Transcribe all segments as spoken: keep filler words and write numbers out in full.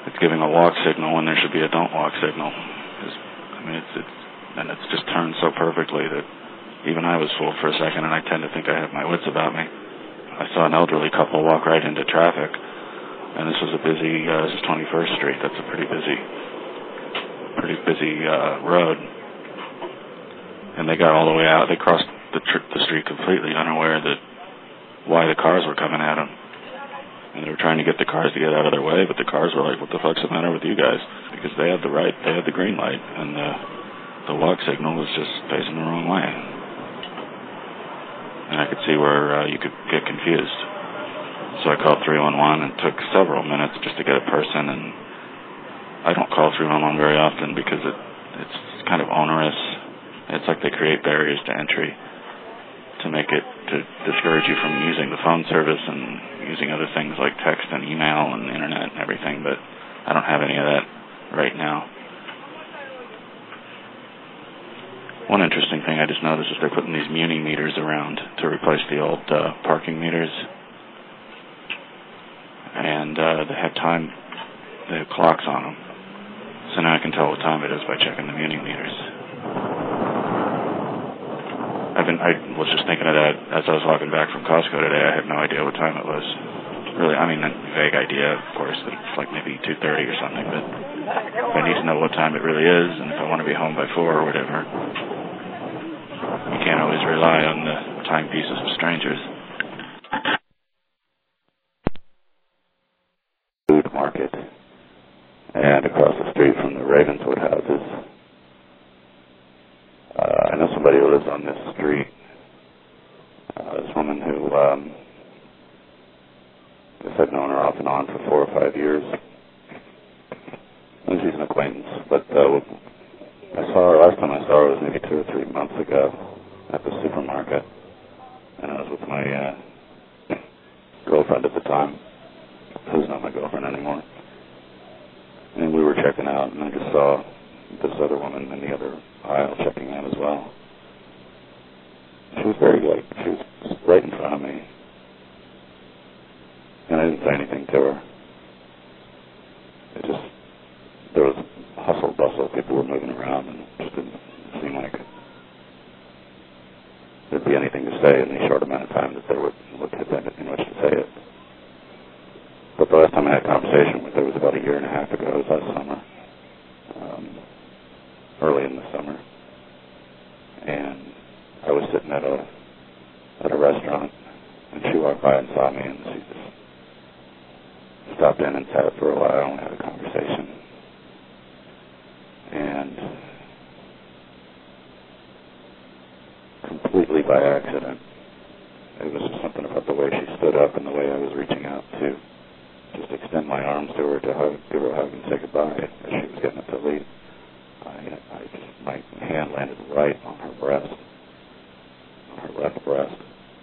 it's giving a walk signal when there should be a don't walk signal. It's, I mean, it's, it's and it's just turned so perfectly that even I was fooled for a second, and I tend to think I have my wits about me. I saw an elderly couple walk right into traffic, and this was a busy, uh, this is twenty-first Street. That's a pretty busy, pretty busy uh, road. And they got all the way out. They crossed the, tr- the street completely unaware that why the cars were coming at them. And they were trying to get the cars to get out of their way, but the cars were like, what the fuck's the matter with you guys? Because they had the right, they had the green light, and the, the walk signal was just facing the wrong way. And I could see where uh, you could get confused. So I called three one one and took several minutes just to get a person, and I don't call three one one very often because it, it's kind of onerous. It's like they create barriers to entry to make it, to discourage you from using the phone service and using other things like text and email and the internet and everything, but I don't have any of that right now. One interesting thing I just noticed is they're putting these Muni meters around to replace the old uh, parking meters. And uh, they have time, they have clocks on them. So now I can tell what time it is by checking the Muni meters. I've been, I was just thinking of that as I was walking back from Costco today. I had no idea what time it was. Really, I mean, a vague idea, of course, that it's like maybe two thirty or something, but if I need to know what time it really is, and if I want to be home by four or whatever, you can't always rely on the timepieces of strangers. Food market, and across the street from the Ravenswood houses. Uh, I know somebody who lives on this street. Uh, this woman who, um, I guess I've known her off and on for four or five years. And she's an acquaintance, but uh, I saw her, last time I saw her was maybe two or three months ago at the supermarket. And I was with my uh, girlfriend at the time, who's not my girlfriend anymore. And we were checking out, and I just saw this other woman in the other aisle checking out as well. She was very, like, she was right in front of me. And I didn't say anything to her. It just, there was hustle bustle, people were moving around, and it just didn't seem like there'd be anything to say in the short amount of time that there would, would have been in which to say it. But the last time I had a conversation with her was about a year and a half ago. It was last summer. Um, early in the summer, and I was sitting at a at a restaurant, and she walked by and saw me, and she just stopped in and sat for a while and had a conversation. And completely by accident, it was just something about the way she stood up and the way I was reaching out to just extend my arms to her to hug, give her a hug and say goodbye as she was getting up to leave. I, I just, my hand landed right on her breast, on her left breast.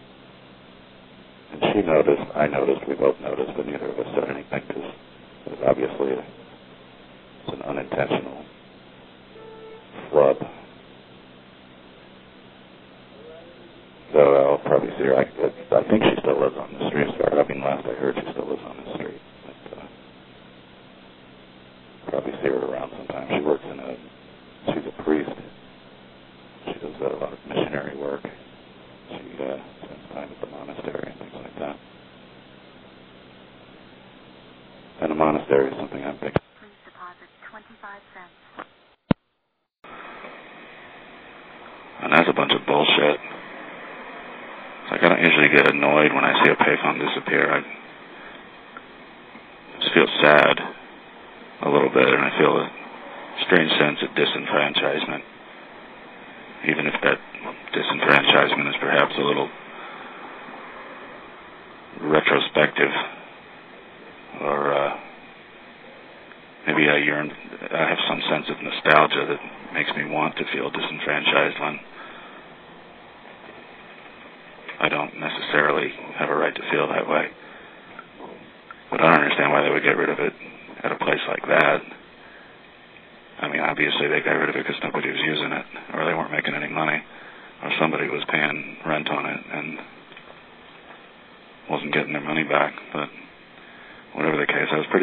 And she noticed, I noticed, we both noticed, but neither of us said anything because it was obviously a, it's an unintentional flub. So I'll probably see her. I, I think she still lives on the street. I mean, last I heard, she still lives on the street. But, uh, probably see her around sometime. She works in a, she's a priest. She does a lot of missionary work. She uh, spends time at the monastery and things like that. And a monastery is something I'm thinking. Please deposit twenty-five cents. And that's a bunch of bullshit. Like, I don't usually get annoyed when I see a payphone disappear. I just feel sad a little bit, and I feel a strange sense of disenfranchisement. Even if that disenfranchisement is perhaps a little retrospective, or uh, maybe I yearn, I have some sense of nostalgia that makes me want to feel disenfranchised when I don't necessarily have a right to feel that way. But I don't understand why they would get rid of it at a place like that. I mean, obviously they got rid of it because nobody was using it, or they weren't making any money, or somebody was paying rent on it and wasn't getting their money back. But whatever the case, I was pretty